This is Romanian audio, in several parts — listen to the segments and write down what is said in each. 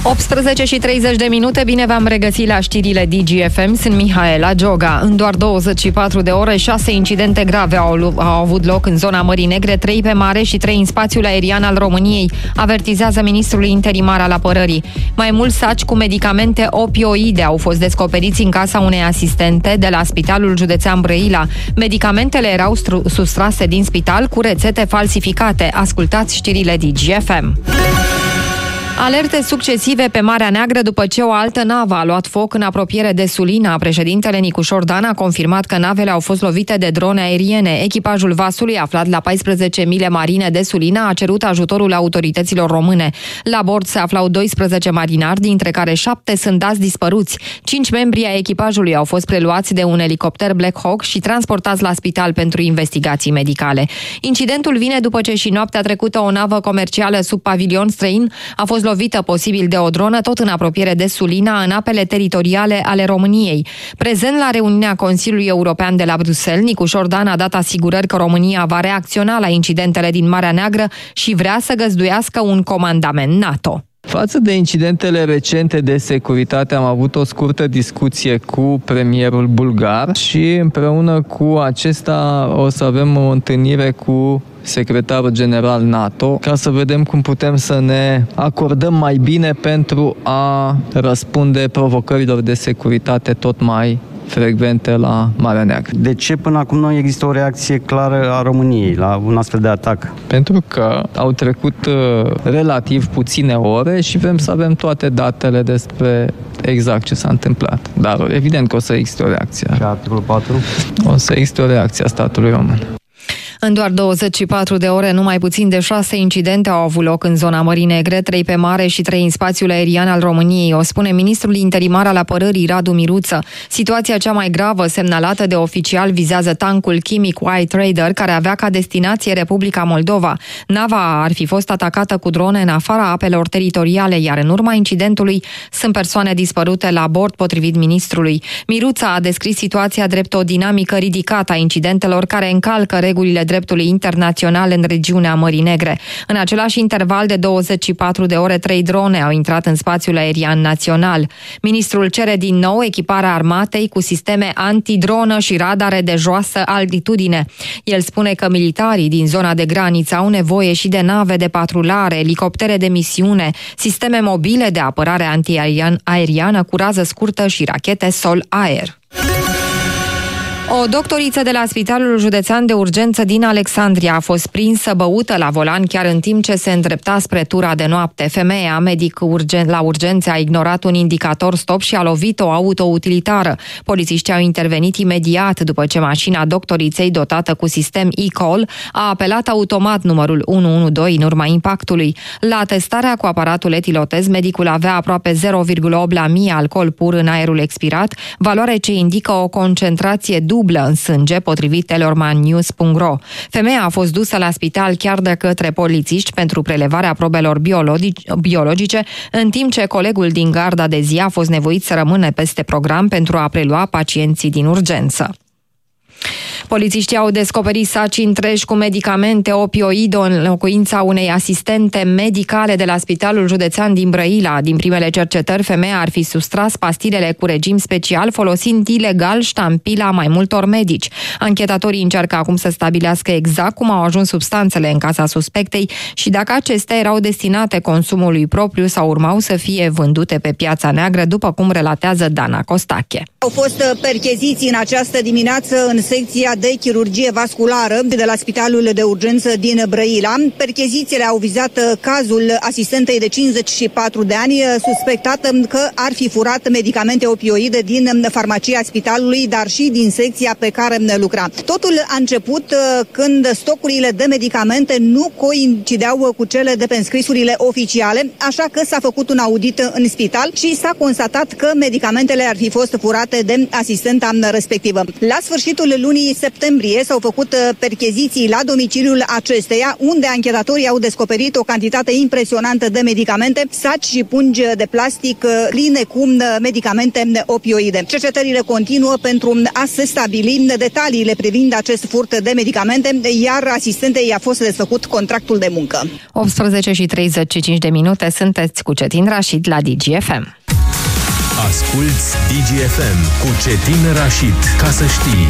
18 și 30 de minute, bine v-am regăsit la știrile DGFM, sunt Mihaela Gioga. În doar 24 de ore, 6 incidente grave au avut loc în zona Mării Negre, 3 pe mare și 3 în spațiul aerian al României, avertizează ministrul interimar al apărării. Mai mulți saci cu medicamente opioide au fost descoperiți în casa unei asistente de la Spitalul Județean Brăila. Medicamentele erau sustrase din spital cu rețete falsificate. Ascultați știrile DGFM. Alerte succesive pe Marea Neagră după ce o altă navă a luat foc în apropiere de Sulina. Președintele Nicușor Dan a confirmat că navele au fost lovite de drone aeriene. Echipajul vasului, aflat la 14 mile marine de Sulina, a cerut ajutorul autorităților române. La bord se aflau 12 marinari, dintre care 7 sunt dați dispăruți. 5 membri ai echipajului au fost preluați de un elicopter Black Hawk și transportați la spital pentru investigații medicale. Incidentul vine după ce și noaptea trecută o navă comercială sub pavilion străin a fost lovită posibil de o dronă tot în apropiere de Sulina, în apele teritoriale ale României. Prezent la reuniunea Consiliului European de la Bruxelles, Nicușor Dan a dat asigurări că România va reacționa la incidentele din Marea Neagră și vrea să găzduiască un comandament NATO. Față de incidentele recente de securitate, am avut o scurtă discuție cu premierul bulgar și împreună cu acesta o să avem o întâlnire cu secretarul general NATO, ca să vedem cum putem să ne acordăm mai bine pentru a răspunde provocărilor de securitate tot mai frecvente la Marea Neagră. De ce până acum nu există o reacție clară a României la un astfel de atac? Pentru că au trecut relativ puține ore și vrem să avem toate datele despre exact ce s-a întâmplat. Dar evident că o să existe o reacție. Și articolul 4? O să existe o reacție a statului român. În doar 24 de ore, numai puțin de 6 incidente au avut loc în zona Mării Negre, 3 pe mare și 3 în spațiul aerian al României, o spune ministrul interimar al apărării, Radu Miruță. Situația cea mai gravă semnalată de oficial vizează tancul chimic White Raider, care avea ca destinație Republica Moldova. Nava ar fi fost atacată cu drone în afara apelor teritoriale, iar în urma incidentului sunt persoane dispărute la bord, potrivit ministrului. Miruța a descris situația drept o dinamică ridicată a incidentelor care încalcă regulile dreptului internațional în regiunea Mării Negre. În același interval de 24 de ore, 3 drone au intrat în spațiul aerian național. Ministrul cere din nou echiparea armatei cu sisteme antidronă și radare de joasă altitudine. El spune că militarii din zona de graniță au nevoie și de nave de patrulare, elicoptere de misiune, sisteme mobile de apărare antiaeriană cu rază scurtă și rachete sol-aer. O doctoriță de la Spitalul Județean de Urgență din Alexandria a fost prinsă băută la volan chiar în timp ce se îndrepta spre tura de noapte. Femeia, medic la urgențe, a ignorat un indicator stop și a lovit o autoutilitară. Polițiștii au intervenit imediat după ce mașina doctoriței, dotată cu sistem e-call, a apelat automat numărul 112 în urma impactului. La testarea cu aparatul etilotez, medicul avea aproape 0,8 la mie alcool pur în aerul expirat, valoare ce indică o concentrație dublă în sânge, potrivit telormannews.ro. Femeia a fost dusă la spital chiar de către polițiști pentru prelevarea probelor biologice, în timp ce colegul din garda de zi a fost nevoit să rămână peste program pentru a prelua pacienții din urgență. Polițiștii au descoperit saci întregi cu medicamente opioide în locuința unei asistente medicale de la Spitalul Județean din Brăila. Din primele cercetări, femeia ar fi sustras pastilele cu regim special folosind ilegal ștampila mai multor medici. Anchetatorii încearcă acum să stabilească exact cum au ajuns substanțele în casa suspectei și dacă acestea erau destinate consumului propriu sau urmau să fie vândute pe piața neagră, după cum relatează Dana Costache. Au fost percheziții în această dimineață în secția de chirurgie vasculară de la Spitalul de Urgență din Brăila. Perchezițiile au vizat cazul asistentei de 54 de ani, suspectată că ar fi furat medicamente opioide din farmacia spitalului, dar și din secția pe care lucra. Totul a început când stocurile de medicamente nu coincideau cu cele de pe înscrisurile oficiale, așa că s-a făcut un audit în spital și s-a constatat că medicamentele ar fi fost furate de asistenta respectivă. La sfârșitul lunii septembrie s-au făcut percheziții la domiciliul acesteia, unde anchetatorii au descoperit o cantitate impresionantă de medicamente, saci și pungi de plastic pline cu medicamente opioide. Cercetările continuă pentru a se stabili detaliile privind acest furt de medicamente, iar asistentei a fost desfăcut contractul de muncă. 18:35 sunteți cu Cetin Rașid la DGFM. Asculți DGFM cu Cetin Rașid, ca să știi.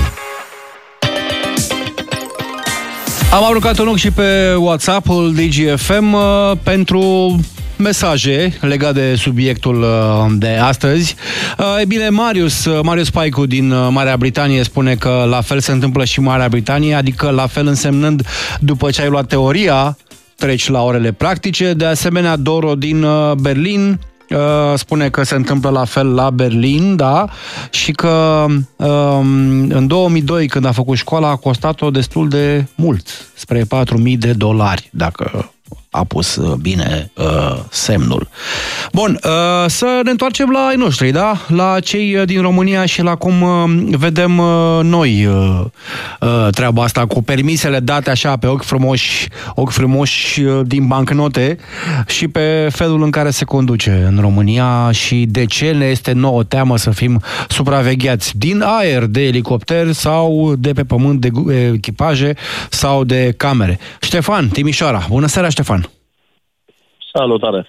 Am aruncat un ochi și pe WhatsApp-ul DGFM pentru mesaje legate de subiectul de astăzi. E bine, Marius Paicu din Marea Britanie spune că la fel se întâmplă și în Marea Britanie, adică la fel însemnând după ce ai luat teoria, treci la orele practice. De asemenea, Doro din Berlin spune că se întâmplă la fel la Berlin, da, și că în 2002, când a făcut școala, a costat-o destul de mult, spre $4.000, dacă a pus bine semnul. Bun, să ne întoarcem la ai noștri, da? La cei din România și la cum vedem noi treaba asta cu permisele date așa pe ochi frumoși din bancnote și pe felul în care se conduce în România și de ce ne este nouă teamă să fim supravegheați din aer de elicopter sau de pe pământ de echipaje sau de camere. Ștefan, Timișoara. Bună seara, Ștefan! Salutare!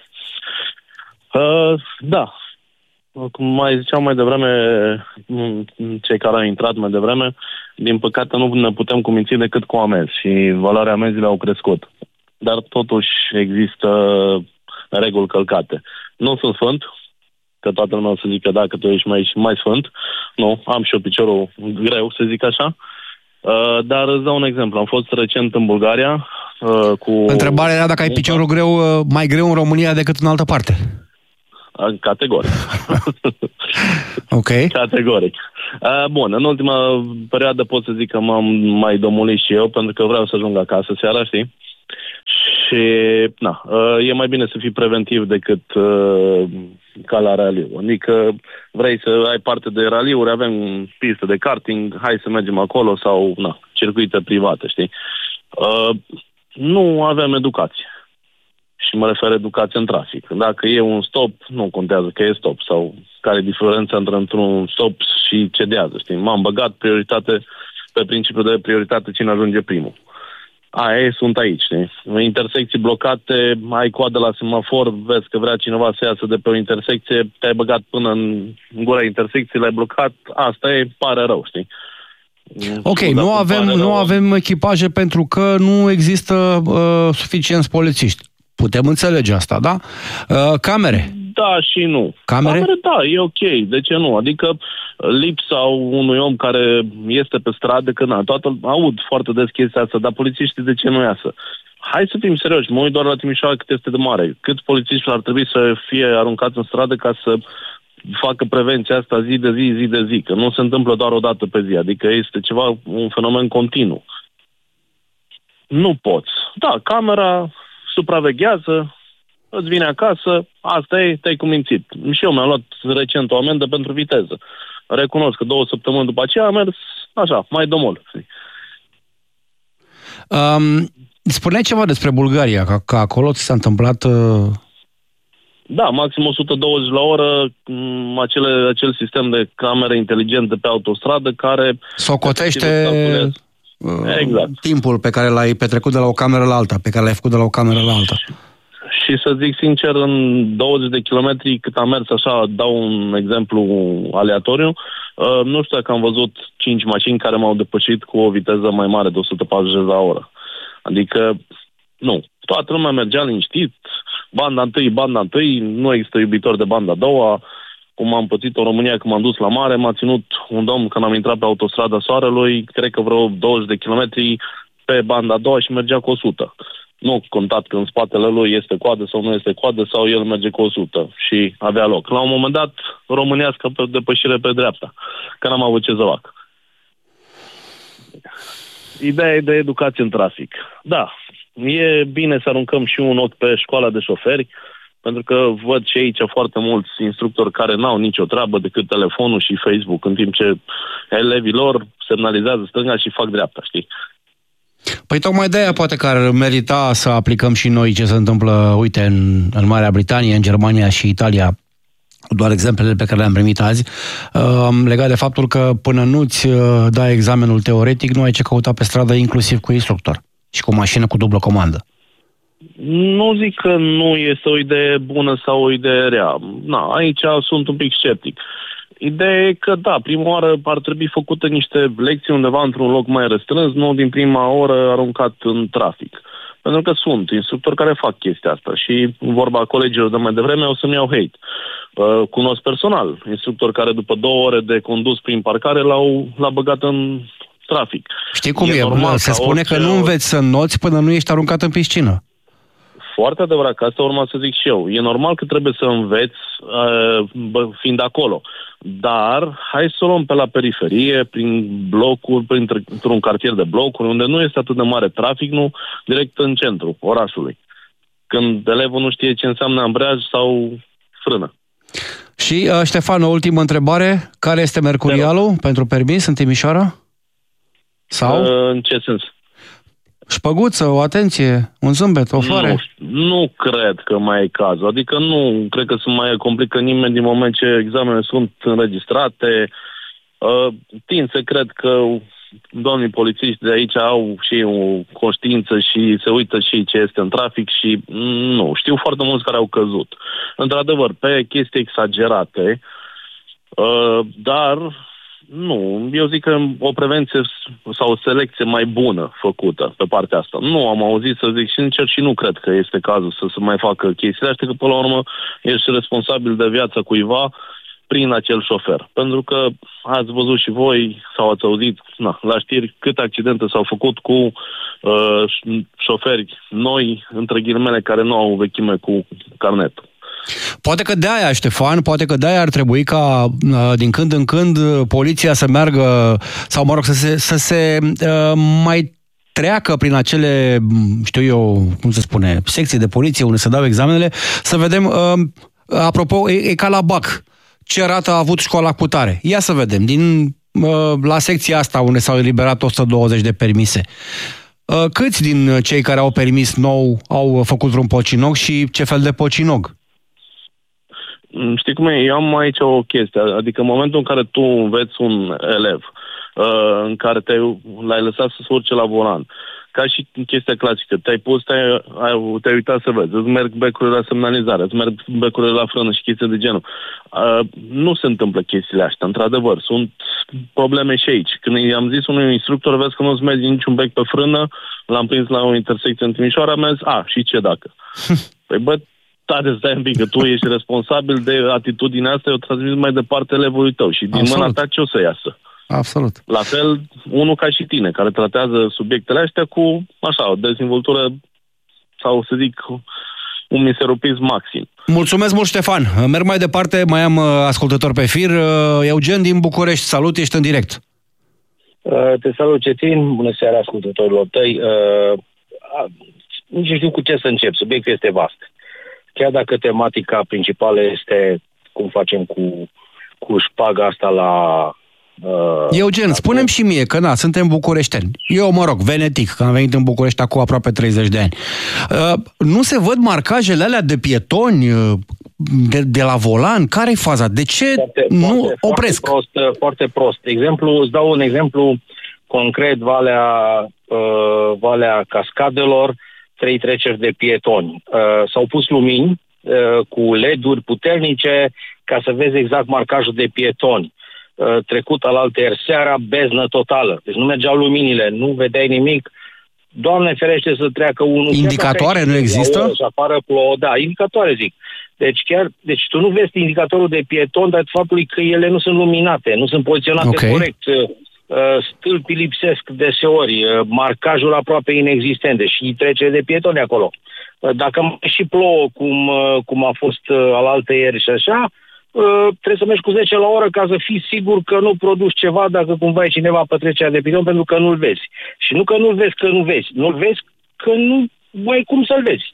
Da, cum mai ziceam mai devreme, cei care au intrat mai devreme, din păcate nu ne putem cuminți decât cu amenzi și valoarea amenzilor au crescut. Dar totuși există reguli călcate. Nu sunt sfânt, că toată lumea o să zică da, că tu ești mai sfânt. Nu, am și eu piciorul greu, să zic așa. Dar îți dau un exemplu. Am fost recent în Bulgaria cu... Întrebarea era dacă ai piciorul mai greu în România decât în altă parte. Categoric. Ok. Categoric. Bun, în ultima perioadă pot să zic că m-am mai domolit și eu, pentru că vreau să ajung acasă seara, știi? Și, e mai bine să fii preventiv decât ca la raliu. Adică vrei să ai parte de raliuri, avem pistă de karting, hai să mergem acolo sau, circuite private, știi? Nu avem educație. Și mă refer educație în trafic. Dacă e un stop, nu contează că e stop sau care e diferența între un stop și cedează, știi? M-am băgat prioritate pe principiul de prioritate cine ajunge primul. Sunt aici, știi? Intersecții blocate, ai coadă la semafor, vezi că vrea cineva să iasă de pe o intersecție, te-ai băgat până în gura intersecției, l-ai blocat, asta pare rău, știi? Ok, nu avem echipaje pentru că nu există suficienți polițiști. Putem înțelege asta, da? Camere? Da și nu. Camere, da, e ok. De ce nu? Adică lipsa unui om care este pe stradă, că toată aud foarte des chestia asta, dar polițiștii de ce nu iasă? Hai să fim serioși, mă uit doar la Timișoara cât este de mare. Câți polițiști ar trebui să fie aruncați în stradă ca să facă prevenția asta zi de zi, că nu se întâmplă doar o dată pe zi, adică este un fenomen continuu. Nu poți. Da, camera supraveghează, îți vine acasă, asta te-ai cumințit. Și eu mi-am luat recent o amendă pentru viteză. Recunosc că 2 săptămâni după aceea am mers așa, mai domol. Spuneai ceva despre Bulgaria, că acolo ți s-a întâmplat... Da, maxim 120 la oră, acel sistem de camere inteligente pe autostradă care... socotește exact. Timpul pe care l-ai petrecut de la o cameră la alta, pe care l-ai făcut de la o cameră la alta. Și să zic sincer, în 20 de kilometri cât am mers, așa, dau un exemplu aleatoriu, nu știu dacă am văzut 5 mașini care m-au depășit cu o viteză mai mare de 140 la oră. Adică, nu. Toată lumea mergea liniștit, banda întâi, nu există iubitor de banda a doua. Cum am pățit în România când m-am dus la mare, m-a ținut un domn când am intrat pe autostrada Soarelui, cred că vreo 20 de kilometri pe banda a doua și mergea cu 100. Nu contat că în spatele lui este coadă sau nu este coadă sau el merge cu 100 și avea loc. La un moment dat, românească pe depășire pe dreapta, că n-am avut ce să fac. Ideea e de educație în trafic. Da, e bine să aruncăm și un ochi pe școala de șoferi, Pentru că văd și aici foarte mulți instructori care n-au nicio treabă decât telefonul și Facebook, în timp ce elevii lor semnalizează stânga și fac dreapta, știi? Păi tocmai de aia poate că ar merita să aplicăm și noi ce se întâmplă, uite, în Marea Britanie, în Germania și Italia, doar exemplele pe care le-am primit azi, legat de faptul că până nu-ți dai examenul teoretic, nu ai ce căuta pe stradă, inclusiv cu instructor și cu mașină cu dublă comandă. Nu zic că nu este o idee bună sau o idee rea. Aici sunt un pic sceptic. Ideea e că, da, prima oară ar trebui făcute niște lecții undeva într-un loc mai restrâns, nu din prima oră aruncat în trafic. Pentru că sunt instructori care fac chestia asta și, vorba colegilor de mai devreme, o să-mi iau hate. Cunosc personal instructori care după 2 ore de condus prin parcare l-a băgat în trafic. Știi cum e? Se spune că nu înveți să înnoți până nu ești aruncat în piscină. Foarte adevărat, că asta urma să zic și eu. E normal că trebuie să înveți fiind acolo. Dar hai să o luăm pe la periferie, prin blocuri, printr-un cartier de blocuri, unde nu este atât de mare trafic, nu direct în centru orașului. Când elevul nu știe ce înseamnă ambreiaj sau frână. Și, Ștefan, o ultimă întrebare. Care este mercurialul pentru permis în Timișoara? Sau? În ce sens? Șpăguță, o atenție, un zâmbet, o floare? Nu cred că mai e cazul. Adică nu cred că se mai complică nimeni din moment ce examenele sunt înregistrate. Tind să cred că doamnii polițiști de aici au și o conștiință și se uită și ce este în trafic și nu. Știu foarte mulți care au căzut. Într-adevăr, pe chestii exagerate, dar nu, eu zic că o prevenție sau o selecție mai bună făcută pe partea asta. Nu am auzit, să zic sincer, și nu cred că este cazul să se mai facă chestiile astea, că până la urmă ești responsabil de viața cuiva prin acel șofer. Pentru că ați văzut și voi sau ați auzit la știri câte accidente s-au făcut cu șoferi noi, între ghilimele, care nu au vechime cu carnetul. Poate că de aia, Ștefan, poate că de aia ar trebui ca din când în când poliția să meargă, sau mă rog, să se mai treacă prin acele, știu eu, cum se spune, secții de poliție unde se dau examenele, să vedem, apropo, e ca la BAC, ce rată a avut școala cu tare. Ia să vedem, la secția asta unde s-au eliberat 120 de permise. Câți din cei care au permis nou au făcut vreun pocinog și ce fel de pocinog? Știi cum e? Eu am aici o chestie. Adică în momentul în care tu înveți un elev, în care l-ai lăsat să se urce la volan, ca și chestia clasică, te-ai uitat să vezi, îți merg becurile la semnalizare, îți merg becurile la frână și chestii de genul. Nu se întâmplă chestiile astea, într-adevăr. Sunt probleme și aici. Când i-am zis unui instructor, vezi că nu-ți mergi niciun bec pe frână, l-am prins la o intersecție în Timișoara, mi-a zis, și ce dacă? Păi stai un pic, că tu ești responsabil de atitudinea asta, eu transmit mai departe elevului tău și din mâna ta ce o să iasă? Absolut. La fel, unul ca și tine, care tratează subiectele astea cu, o dezvoltură sau, să zic, un miseropism maxim. Mulțumesc mult, Ștefan. Merg mai departe, mai am ascultător pe fir. Eugen din București, salut, ești în direct. Te salut, Cetin. Bună seara, ascultătorilor tăi. Nici nu știu cu ce să încep. Subiectul este vast. Chiar dacă tematica principală este cum facem cu șpaga asta la... Eugen, spune-mi și mie, că suntem bucureșteni. Eu, venetic, că am venit în București acum aproape 30 de ani. Nu se văd marcajele alea de pietoni de la volan? Care-i faza? De ce nu opresc? Foarte prost. Îți dau un exemplu concret, Valea Cascadelor, 3 treceri de pietoni. S-au pus lumini cu LED-uri puternice ca să vezi exact marcajul de pietoni. Trecut alaltăieri seara, beznă totală. Deci nu mergeau luminile, nu vedeai nimic. Doamne ferește să treacă unul... Indicatoare nu există? Să apară plouă. Da, indicatoare zic. Deci tu nu vezi indicatorul de pieton, dar faptului că ele nu sunt luminate, nu sunt poziționate corect. Stâlpii lipsesc deseori, marcajul aproape inexistent, deși trecere de pietoni acolo. Dacă mai și plouă, cum a fost alaltăieri și așa, trebuie să mergi cu 10 la oră ca să fii sigur că nu produci ceva dacă cumva e cineva pe trecerea de piton, pentru că nu-l vezi. Și nu că nu-l vezi că nu vezi, nu-l vezi că nu mai cum să-l vezi.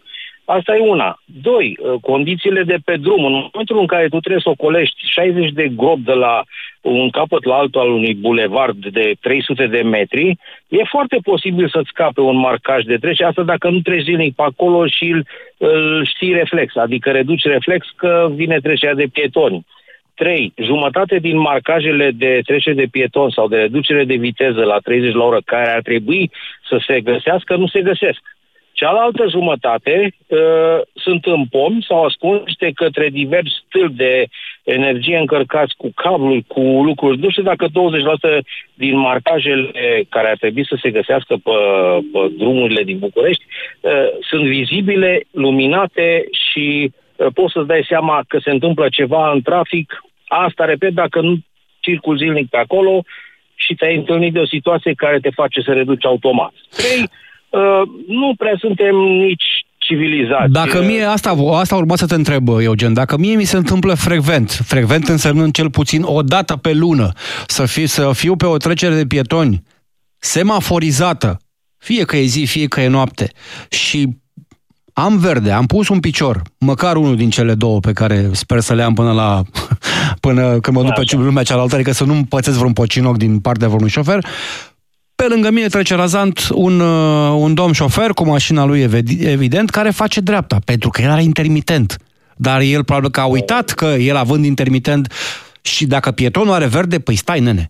Asta e una. 2. Condițiile de pe drum. În momentul în care tu trebuie să ocolești 60 de gropi de la un capăt la altul al unui bulevard de 300 de metri, e foarte posibil să-ți scape un marcaj de trecere. Asta dacă nu treci zilnic pe acolo și îl știi reflex, adică reduci reflex că vine trecerea de pietoni. 3. Jumătate din marcajele de trecere de pieton sau de reducere de viteză la 30 la oră care ar trebui să se găsească, nu se găsesc. Cealaltă jumătate sunt în pomi sau ascunse către diversi stâlpi de energie încărcați cu cabluri, cu lucruri. Nu știu dacă 20% din marcajele care ar trebui să se găsească pe drumurile din București sunt vizibile, luminate și poți să-ți dai seama că se întâmplă ceva în trafic. Asta, repet, dacă nu circul zilnic pe acolo și te-ai întâlnit de o situație care te face să reduci automat. 3. Nu prea suntem nici civilizați. Dacă mie, asta urma să te întreb, Eugen, dacă mie mi se întâmplă frecvent însemnând cel puțin o dată pe lună, să fiu pe o trecere de pietoni semaforizată, fie că e zi, fie că e noapte, și am verde, am pus un picior, măcar unul din cele două pe care sper să le am până când mă duc pe lumea cealaltă, adică să nu-mi pățesc vreun pocinoc din partea vreunui șofer. Pe lângă mine trece razant un domn șofer cu mașina lui, evident, care face dreapta, pentru că el are intermitent. Dar el probabil că a uitat că el având intermitent și dacă pietonul are verde, păi stai, nene.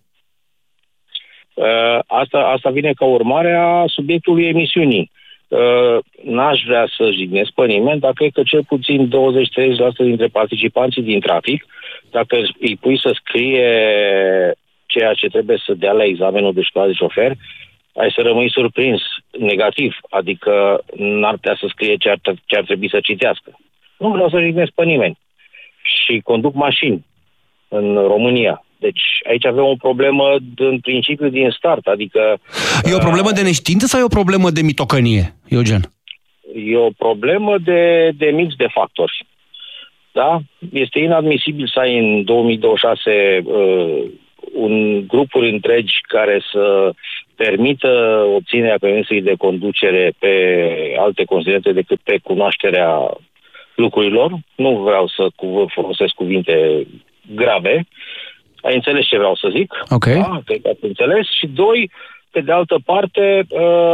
Asta vine ca urmare a subiectului emisiunii. N-aș vrea să jignesc pe nimeni, dar cred că cel puțin 20-30% dintre participanții din trafic, dacă îi pui să scrie ceea ce trebuie să dea la examenul de școală de șofer, ai să rămâi surprins negativ, adică n-ar putea să scrie ce ar trebui să citească. Nu vreau să jignesc pe nimeni. Și conduc mașini în România. Deci aici avem o problemă în principiu din start, adică... E o problemă de neștiință sau e o problemă de mitocănie, Eugen? E o problemă de mix de factori. Da? Este inadmisibil să ai în 2026 grupuri întregi care să permită obținerea permisului de conducere pe alte considerente decât pe cunoașterea lucrurilor. Nu vreau să folosesc cuvinte grave. Ai înțeles ce vreau să zic? Ok. Da, cred că ați înțeles. Și 2, pe de altă parte,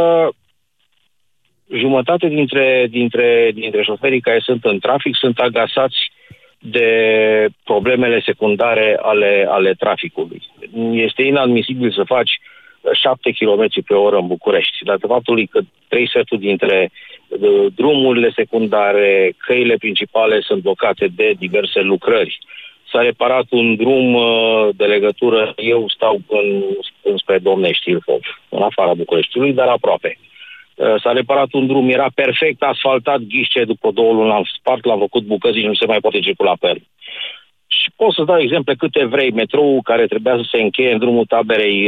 jumătate dintre șoferii care sunt în trafic sunt agasați de problemele secundare ale traficului. Este inadmisibil să faci 7 km pe oră în București, datorită faptului că 3/4 dintre drumurile secundare, căile principale sunt blocate de diverse lucrări. S-a reparat un drum de legătură, eu stau înspre Domnești, Ilfov, în afara Bucureștiului, dar aproape. S-a reparat un drum, era perfect asfaltat, ghișce, după 2 luni l-am spart, l-am făcut bucăți și nu se mai poate circula pe el. Și pot să dau exemple câte vrei, metrou care trebuia să se încheie în drumul Taberei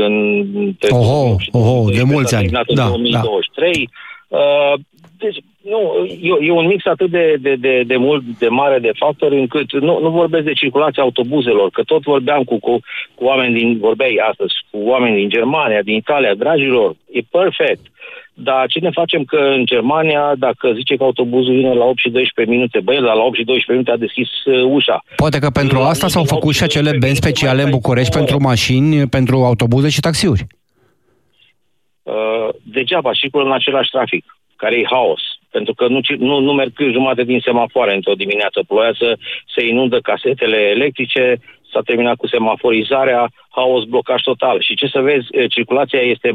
de mulți ani. În 2023. Deci, nu, e un mix atât de mult, de mare de factori, încât nu vorbesc de circulația autobuzelor, că tot vorbeam cu oameni vorbeai astăzi, cu oameni din Germania, din Italia, dragilor, e perfect. Dar ce ne facem că în Germania, dacă zice că autobuzul vine la 8 și 12 minute, dar la 8 și 12 minute a deschis ușa. Poate că pentru asta s-au făcut și acele benzi speciale în București pentru mașini, pentru autobuze și taxiuri. Degeaba circulă în același trafic, care e haos. Pentru că nu merg jumate din semafoare într-o dimineață ploioasă, se inundă casetele electrice, s-a terminat cu semaforizarea, haos, blocaj total. Și ce să vezi, circulația este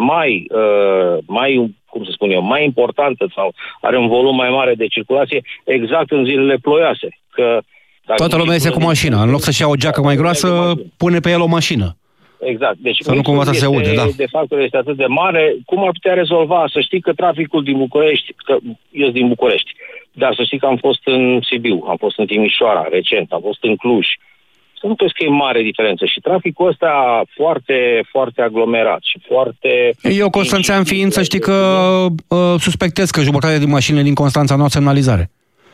mai importantă sau are un volum mai mare de circulație exact în zilele ploioase. Că toată lumea este cu mașina. În loc să-și ia o geacă mai groasă, pune pe el o mașină. Exact. Deci să nu cumva să se aude, da. De factor este atât de mare. Cum ar putea rezolva? Să știi că traficul din București, că eu sunt din București, dar să știi că am fost în Sibiu, am fost în Timișoara recent, am fost în Cluj. Să nu crezi că e mare diferență. Și traficul ăsta foarte, foarte aglomerat și foarte... Eu, constanțean fiind, să știi că suspectez că jumătate din mașinile din Constanța nu au semnalizare.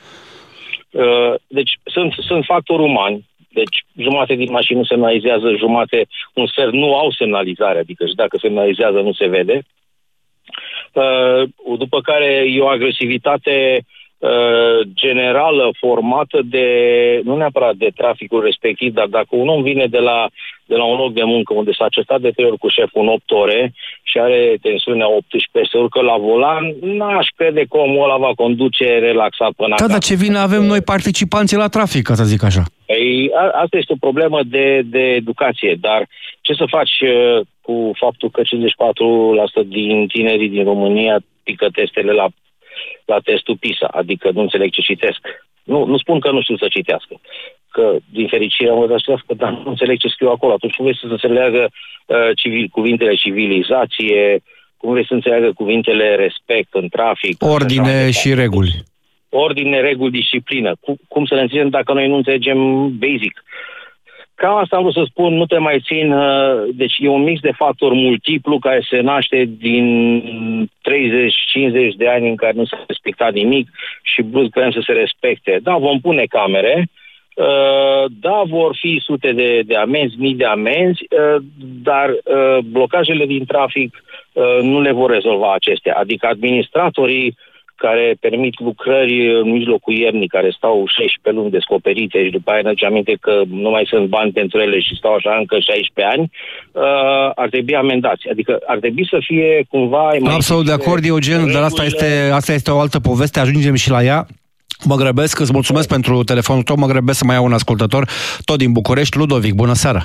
Deci sunt factori umani. Deci jumate din mașini nu semnalizează, un sfert nu au semnalizare, adică și dacă semnalizează nu se vede. După care e o agresivitate generală formată de, nu neapărat de traficul respectiv, dar dacă un om vine de la un loc de muncă unde s-a certat de 3 ori cu șeful în 8 ore și are tensiunea 18, se urcă la volan, n-aș crede că omul ăla va conduce relaxat până acasă. Da, dar ce vină avem noi participanții la trafic, ca să zic așa? Ei, asta este o problemă de educație, dar ce să faci cu faptul că 54% din tinerii din România pică testele la testul PISA, adică nu înțeleg ce citesc. Nu spun că nu știu să citească, că din fericire am învățat să citească, dar nu înțeleg ce scriu acolo. Atunci cum vrei să înțeleagă cuvintele civilizație, cum vrei să înțeleagă cuvintele respect în trafic. Ordine și reguli. Ordine, reguli, disciplină. Cum să le înțelegem dacă noi nu înțelegem basic? Cam asta am vrut să spun, nu te mai țin, deci e un mix de factori multiplu care se naște din 30-50 de ani în care nu s-a respectat nimic și brusc vrem să se respecte. Da, vom pune camere, da, vor fi sute de amenzi, mii de amenzi, dar blocajele din trafic nu le vor rezolva acestea. Adică administratorii care permit lucrări în mijlocul iernii, care stau 16 luni descoperite și după aia ne aduce aminte că nu mai sunt bani pentru ele și stau așa încă 16 ani, ar trebui amendați. Adică ar trebui să fie cumva... Absolut de acord, Eugen, dar asta este o altă poveste, ajungem și la ea. Mă grăbesc, îți mulțumesc pentru telefonul tău, mă grăbesc să mai iau un ascultător, tot din București, Ludovic, bună seara!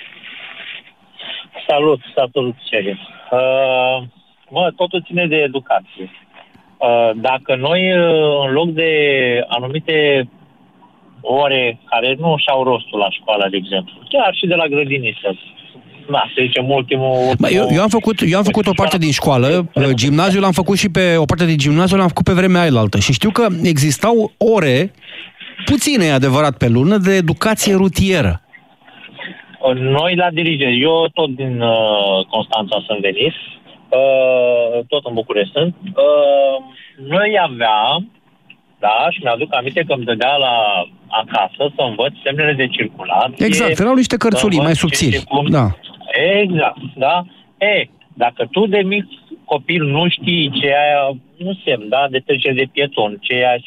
Salut, Sergiu. Totul ține de educație. Dacă noi, în loc de anumite ore care nu și-au rostul la școală, de exemplu, chiar și de la grădiniță, să zicem Eu am făcut o parte din școală, gimnaziul am făcut și o parte din gimnaziu l-am făcut pe vremea ailaltă și știu că existau ore, puține, adevărat, pe lună, de educație rutieră. Noi la dirigere, eu tot din Constanța sunt venit, tot în București sunt, noi aveam, da, și mi-aduc aminte că îmi dădea acasă să învăț semnele de circulație. Exact, erau niște cărțulii mai subțiri. Da. Exact, da. Dacă tu de mic copil nu știi ce e un semn, da, de trecere de pieton, ce e